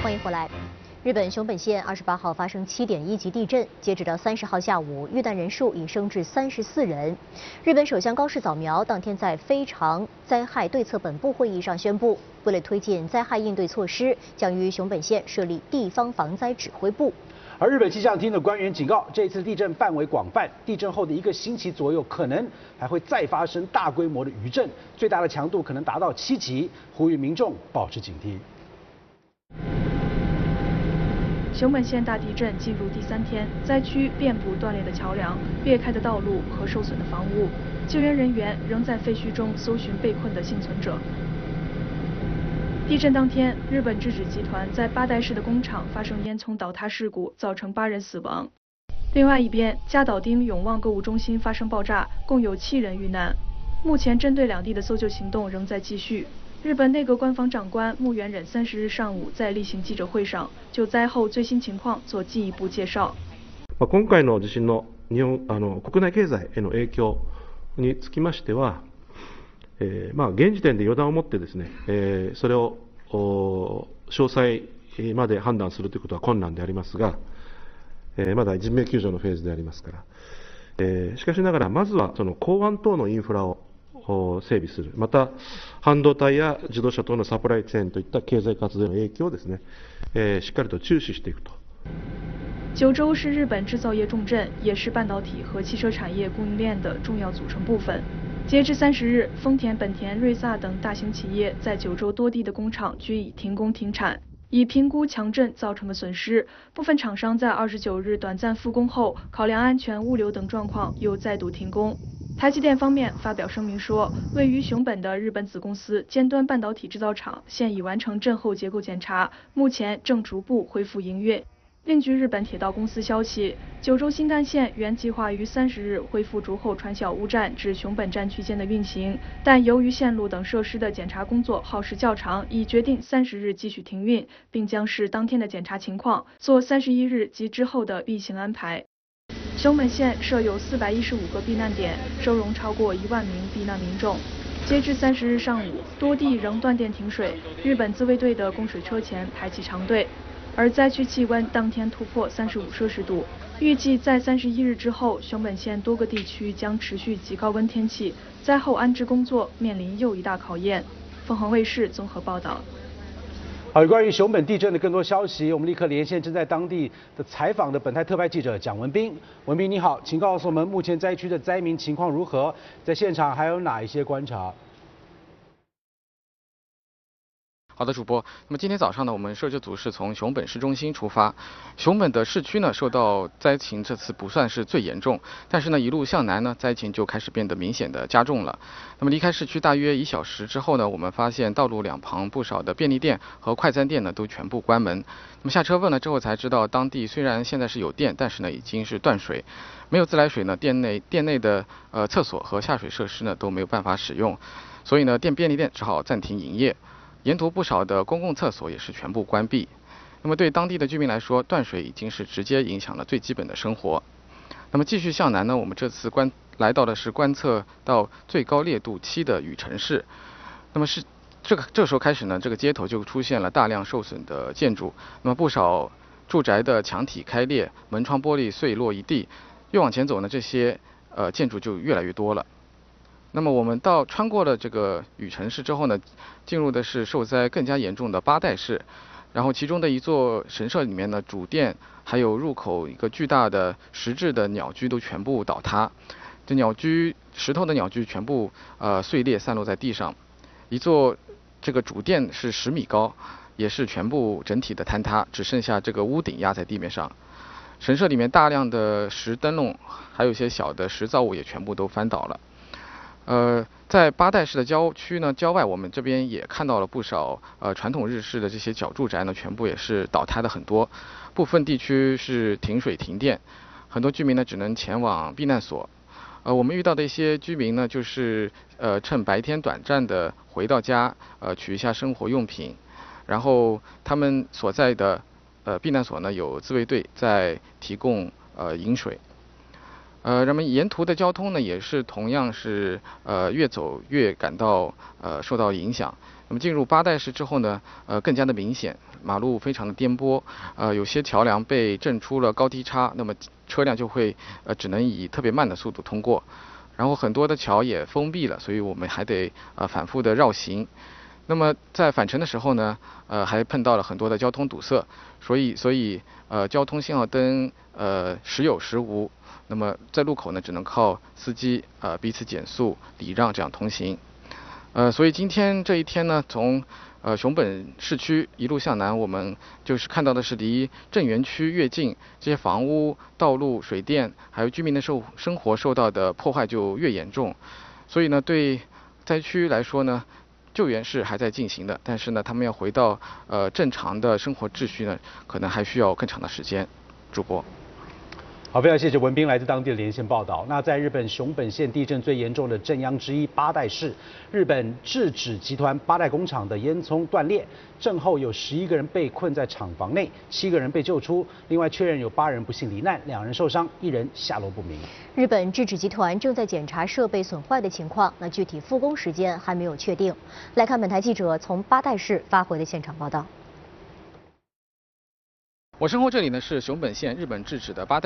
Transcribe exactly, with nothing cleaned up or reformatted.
欢迎回来。日本熊本县二十八号发生七点一级地震，截止到三十号下午，遇难人数已升至三十四人。日本首相高市早苗当天在非常灾害对策本部会议上宣布，为了推进灾害应对措施，将于熊本县设立地方防灾指挥部。 而日本气象厅的官员警告，这次地震范围广泛，地震后的一个星期左右，可能还会再发生大规模的余震，最大的强度可能达到七级，呼吁民众保持警惕。 熊本县大地震进入第三天，灾区遍布断裂的桥梁、裂开的道路和受损的房屋，救援人员仍在废墟中搜寻被困的幸存者。地震当天，日本制纸集团在八代市的工厂发生烟囱倒塌事故，造成八人死亡。另外一边，加岛町永旺购物中心发生爆炸，共有七人遇难。目前，针对两地的搜救行动仍在继续。日本内阁官房长官木原忍三十日上午在例行记者会上就灾后最新情况做进一步介绍。 今回の地震の日本あの国内経済への影響につきましては、えー、まあ現時点で予断を持ってですね、えー、それを詳細まで判断するということは困難でありますが、えー、まだ人命救助のフェーズでありますから、えー、しかしながらまずはその港湾等のインフラを整備する、また半導体や自動車等のサプライチェーンといった経済活動への影響をですね、えー、しっかりと注視していくと。 九州是日本制造业重镇，也是半导体和汽车产业供应链的重要组成部分。截至三十日，丰田、本田、瑞萨等大型企业在九州多地的工厂均已停工停产。以评估强震造成的损失，部分厂商在二十九日短暂复工后，考量安全、物流等状况，又再度停工。台积电方面发表声明说，位于熊本的日本子公司尖端半导体制造厂现已完成震后结构检查，目前正逐步恢复营运。另据日本铁道公司消息，九州新干线原计划于三十日恢复竹后川小屋站至熊本站区间的运行，但由于线路等设施的检查工作耗时较长，已决定三十日继续停运，并将视当天的检查情况做三十一日及之后的运行安排。熊本县设有四百一十五个避难点，收容超过一万名避难民众。截至三十日上午，多地仍断电停水，日本自卫队的供水车前排起长队。而灾区气温当天突破三十五摄氏度，预计在三十一日之后，熊本县多个地区将持续极高温天气，灾后安置工作面临又一大考验。凤凰卫视综合报道。 好，关于熊本地震的更多消息，我们立刻连线正在当地的采访的本台特派记者蒋文彬。文彬你好，请告诉我们目前灾区的灾民情况如何？在现场还有哪一些观察？ 好的，主播。那么今天早上呢，我们摄制组是从熊本市中心出发。熊本的市区呢，受到灾情这次不算是最严重，但是呢，一路向南呢，灾情就开始变得明显的加重了。那么离开市区大约一小时之后呢，我们发现道路两旁不少的便利店和快餐店呢都全部关门。那么下车问了之后才知道，当地虽然现在是有电，但是呢已经是断水，没有自来水呢，店内店内的呃厕所和下水设施呢都没有办法使用，所以呢，店便利店只好暂停营业。沿途不少的公共厕所也是全部关闭。那么对当地的居民来说，断水已经是直接影响了最基本的生活。那么继续向南呢，我们这次观来到的是观测到最高烈度七的雨城市。那么是这个这个时候开始呢，这个街头就出现了大量受损的建筑。那么不少住宅的墙体开裂，门窗玻璃碎落一地。越往前走呢，这些呃建筑就越来越多了。那么我们到穿过了这个雨城市之后呢，进入的是受灾更加严重的八代市，然后其中的一座神社里面呢，主殿还有入口一个巨大的石质的鸟居都全部倒塌，这鸟居石头的鸟居全部呃碎裂散落在地上，一座这个主殿是十米高，也是全部整体的坍塌，只剩下这个屋顶压在地面上。神社里面大量的石灯笼，还有一些小的石造物也全部都翻倒了。呃，在八代市的郊区呢，郊外我们这边也看到了不少呃传统日式的这些小住宅呢，全部也是倒塌的很多，部分地区是停水停电，很多居民呢只能前往避难所。呃，我们遇到的一些居民呢，就是呃趁白天短暂的回到家，呃取一下生活用品，然后他们所在的呃避难所呢有自卫队在提供呃饮水。呃，那么沿途的交通呢，也是同样是呃越走越感到呃受到影响。 那么进入八代市之后呢，呃，更加的明显，马路非常的颠簸，呃，有些桥梁被震出了高低差，那么车辆就会呃只能以特别慢的速度通过。然后很多的桥也封闭了，所以我们还得呃反复的绕行。那么在返程的时候呢，呃，还碰到了很多的交通堵塞，所以所以呃交通信号灯呃时有时无。那么在路口呢，只能靠司机呃彼此减速礼让这样通行。呃，所以今天这一天呢，从呃熊本市区一路向南，我们就是看到的是离震源区越近，这些房屋、道路、水电还有居民的受生活受到的破坏就越严重。所以呢，对灾区来说呢，救援是还在进行的，但是呢，他们要回到呃正常的生活秩序呢，可能还需要更长的时间。主播。 好，非常谢谢文彬来自当地的连线报道。那在日本熊本县地震最严重的震央之一八代市，日本制纸集团八代工厂的烟囱断裂，震后有十一个人被困在厂房内，七个人被救出，另外确认有八人不幸罹难，两人受伤，一人下落不明。 日本制纸集团正在检查设备损坏的情况，那具体复工时间还没有确定。来看本台记者从八代市发回的现场报道。 我身后这里呢是熊本县日本制纸的八代。